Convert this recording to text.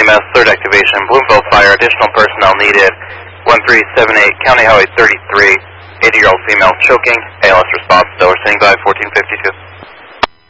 EMS, third activation, Bloomfield Fire, additional personnel needed, 1378, County Highway 33, 80-year-old female choking, ALS response, still, we're standing by, 1452.